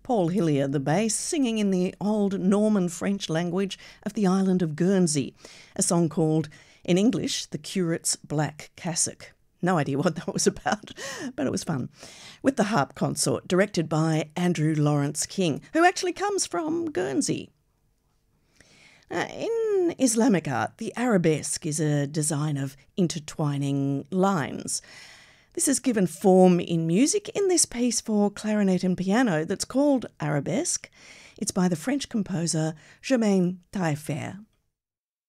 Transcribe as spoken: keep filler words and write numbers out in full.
Paul Hillier the bass, singing in the old Norman French language of the island of Guernsey, a song called, in English, The Curate's Black Cassock. No idea what that was about, but it was fun. With the harp consort, directed by Andrew Lawrence King, who actually comes from Guernsey. Uh, in Islamic art, the arabesque is a design of intertwining lines. This is given form in music in this piece for clarinet and piano that's called Arabesque. It's by the French composer Germaine Taillefer.